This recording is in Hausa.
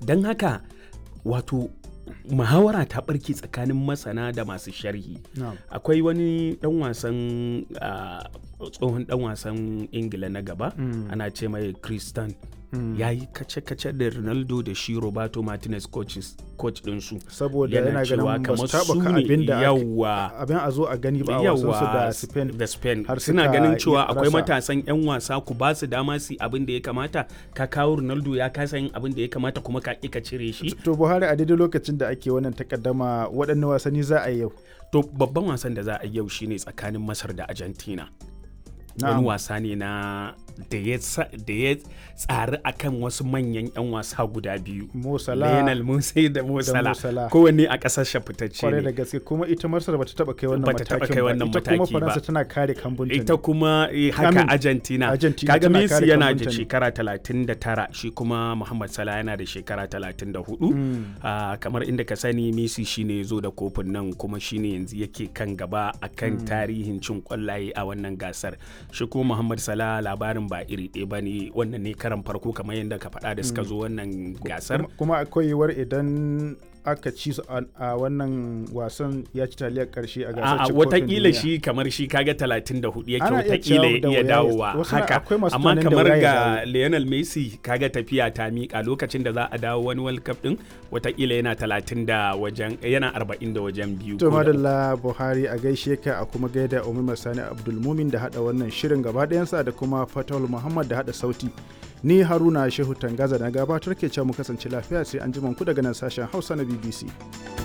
don haka wato muhawara ta barke tsakanin masana da masu sharhi. Akwai wani dan wasan tsohon dan wasan Ingila na gaba ana ce mai Christian ya yi kace-kace da Ronaldo da shi Roberto Martinez coach ɗinsu. Saboda yana ganin ba su taɓa abin da abin a zo a gani ba a wasansu da Spain. Suna ganin cewa akwai matasan 'yan wasa ku ba su dama su abin da ya kamata, ka kawo Ronaldo ya kasa yin abin da ya kamata kuma ka ƙi ka cire shi. To Buhari, a daidai lokacin da ake wannan takaddama waɗanne wasanni za a yi yau? To babban wasan da za a yi yau shine tsakanin Masar da Argentina. Wani wasa ne da ya tsari akan wasu manyan 'yan wasa guda biyu, Lionel Messi da Mo Salah, kowanne a ƙasar fitacce ne. Kwarai da gaske, kuma ita Masar bata taɓa kai wannan matakin ba. Ita kuma Faransa tana kare kambunta. Ita kuma haka Argentina. Kaga Messi yana da shekara 39, shi kuma Muhammad Salah yana da shekara 34. Kamar inda ka sani Messi shine ya zo da kofin nan kuma shine yanzu yake kan gaba akan tarihin cin kwallaye a wannan gasar. Shi kuma Muhammad Salah labarin ba iri ɗaya ba ne, wannan ne karan farko kamar yadda ka faɗa da suka zo wannan gasar. Kuma akwai yiwuwar idan aka ci su a wannan wasan ya ci taliyar karshe a gasar cin kofin duniya. Watakila shi kamar shi kaga 34 yake watakila ya iya dawowa haka, amma kamar ga Lionel Messi kaga tafiya ta miƙa lokacin da za a dawo wani World Cup din watakila yana 40 da wajen biyu. To madalla Buhari, a gaishe ka, a kuma gaida Umar Sani Abdulmumin da hada wannan shirin gaba ɗayansa da kuma Fatawul Muhammad da hada sauti. Ni Haruna Shehu Tangaza na gabatar ke cewa mu kasance lafiya sai an ji ku daga nan sashen Hausa na BBC.